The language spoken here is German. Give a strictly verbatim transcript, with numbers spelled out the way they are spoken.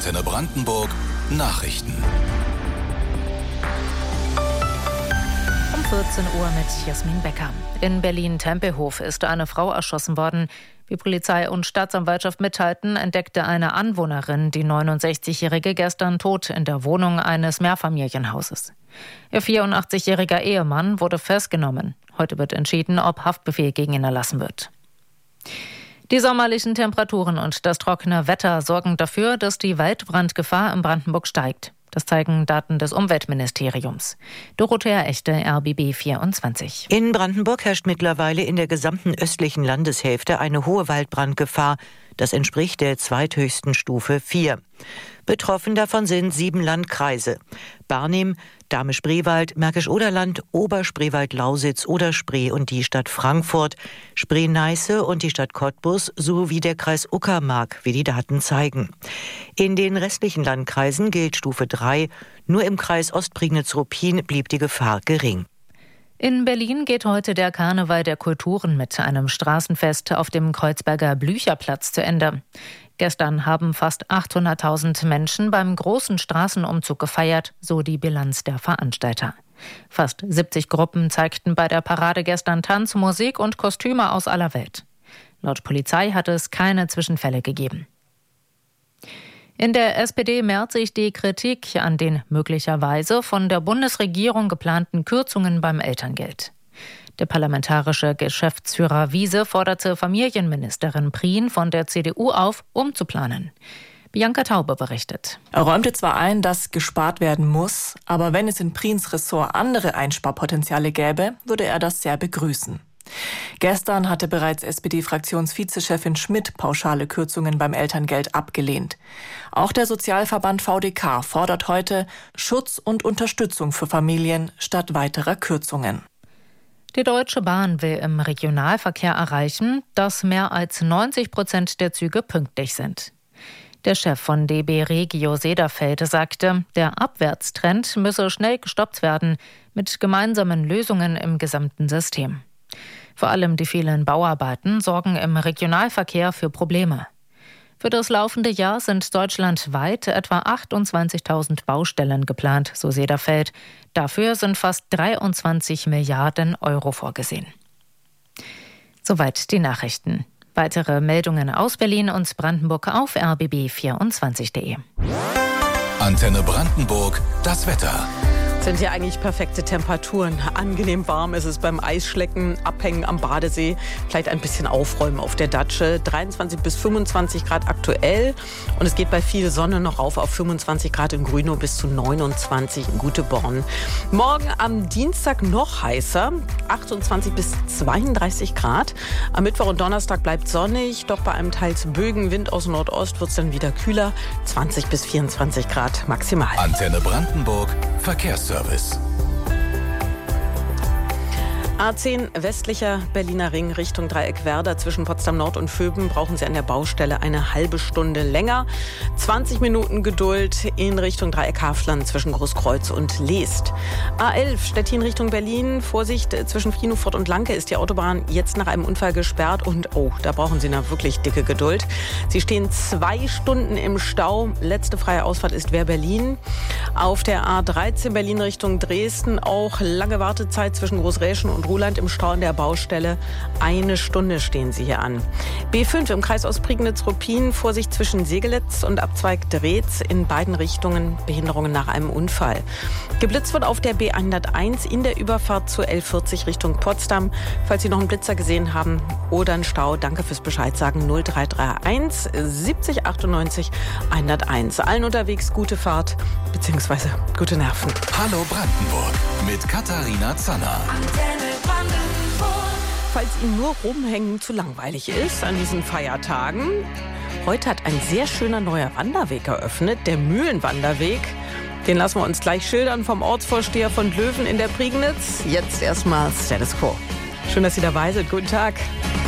Antenne Brandenburg Nachrichten. Um vierzehn Uhr mit Jasmin Becker. In Berlin-Tempelhof ist eine Frau erschossen worden. Wie Polizei und Staatsanwaltschaft mitteilten, entdeckte eine Anwohnerin die neunundsechzigjährige gestern tot in der Wohnung eines Mehrfamilienhauses. Ihr vierundachtzigjähriger Ehemann wurde festgenommen. Heute wird entschieden, ob Haftbefehl gegen ihn erlassen wird. Die sommerlichen Temperaturen und das trockene Wetter sorgen dafür, dass die Waldbrandgefahr in Brandenburg steigt. Das zeigen Daten des Umweltministeriums. Dorothea Echte, R B B vierundzwanzig. In Brandenburg herrscht mittlerweile in der gesamten östlichen Landeshälfte eine hohe Waldbrandgefahr. Das entspricht der zweithöchsten Stufe vier. Betroffen davon sind sieben Landkreise: Barnim, Dahme-Spreewald, Märkisch-Oderland, Oberspreewald-Lausitz, Oder-Spree und die Stadt Frankfurt, Spree-Neiße und die Stadt Cottbus sowie der Kreis Uckermark, wie die Daten zeigen. In den restlichen Landkreisen gilt Stufe drei. Nur im Kreis Ostprignitz-Ruppin blieb die Gefahr gering. In Berlin geht heute der Karneval der Kulturen mit einem Straßenfest auf dem Kreuzberger Blücherplatz zu Ende. Gestern haben fast achthunderttausend Menschen beim großen Straßenumzug gefeiert, so die Bilanz der Veranstalter. Fast siebzig Gruppen zeigten bei der Parade gestern Tanz, Musik und Kostüme aus aller Welt. Laut Polizei hat es keine Zwischenfälle gegeben. In der S P D mehrt sich die Kritik an den möglicherweise von der Bundesregierung geplanten Kürzungen beim Elterngeld. Der parlamentarische Geschäftsführer Wiese forderte Familienministerin Prien von der C D U auf, umzuplanen. Bianca Taube berichtet. Er räumte zwar ein, dass gespart werden muss, aber wenn es in Priens Ressort andere Einsparpotenziale gäbe, würde er das sehr begrüßen. Gestern hatte bereits S P D-Fraktionsvizechefin Schmidt pauschale Kürzungen beim Elterngeld abgelehnt. Auch der Sozialverband V D K fordert heute Schutz und Unterstützung für Familien statt weiterer Kürzungen. Die Deutsche Bahn will im Regionalverkehr erreichen, dass mehr als neunzig Prozent der Züge pünktlich sind. Der Chef von D B Regio Sederfeld sagte, der Abwärtstrend müsse schnell gestoppt werden mit gemeinsamen Lösungen im gesamten System. Vor allem die vielen Bauarbeiten sorgen im Regionalverkehr für Probleme. Für das laufende Jahr sind deutschlandweit etwa achtundzwanzigtausend Baustellen geplant, so Sederfeld. Dafür sind fast dreiundzwanzig Milliarden Euro vorgesehen. Soweit die Nachrichten. Weitere Meldungen aus Berlin und Brandenburg auf r b b vierundzwanzig punkt de. Antenne Brandenburg, das Wetter. Sind hier eigentlich perfekte Temperaturen. Angenehm warm ist es beim Eisschlecken, Abhängen am Badesee, vielleicht ein bisschen aufräumen auf der Datsche. dreiundzwanzig bis fünfundzwanzig Grad aktuell und es geht bei viel Sonne noch rauf auf fünfundzwanzig Grad in Grünow bis zu neunundzwanzig in Güteborn. Morgen am Dienstag noch heißer, achtundzwanzig bis zweiunddreißig Grad. Am Mittwoch und Donnerstag bleibt sonnig, doch bei einem teils Bögenwind aus Nordost wird es dann wieder kühler, zwanzig bis vierundzwanzig Grad maximal. Antenne Brandenburg, Verkehrsservice. A zehn westlicher Berliner Ring Richtung Dreieck Werder zwischen Potsdam Nord und Vöben brauchen Sie an der Baustelle eine halbe Stunde länger. zwanzig Minuten Geduld in Richtung Dreieck Hafland zwischen Großkreuz und Leest. A elf Stettin Richtung Berlin. Vorsicht, zwischen Friedenfurt und Lanke ist die Autobahn jetzt nach einem Unfall gesperrt und oh, da brauchen Sie na wirklich dicke Geduld. Sie stehen zwei Stunden im Stau. Letzte freie Ausfahrt ist Wehr Berlin. Auf der A dreizehn Berlin Richtung Dresden auch lange Wartezeit zwischen Großräschen und Ruhland im Stau an der Baustelle. Eine Stunde stehen Sie hier an. B fünf im Kreis Ostprignitz-Ruppin. Vorsicht zwischen Segeletz und Abzweig Dreetz. In beiden Richtungen Behinderungen nach einem Unfall. Geblitzt wird auf der B hunderteins in der Überfahrt zur L vierzig Richtung Potsdam. Falls Sie noch einen Blitzer gesehen haben oder einen Stau, danke fürs Bescheid sagen. null drei drei eins siebzig achtundneunzig hunderteins. Allen unterwegs gute Fahrt bzw. gute Nerven. Hallo Brandenburg mit Katharina Zanner. Falls Ihnen nur rumhängen zu langweilig ist an diesen Feiertagen, heute hat ein sehr schöner neuer Wanderweg eröffnet, der Mühlenwanderweg. Den lassen wir uns gleich schildern vom Ortsvorsteher von Löwen in der Prignitz. Jetzt erstmal Status Quo. Schön, dass Sie dabei sind. Guten Tag.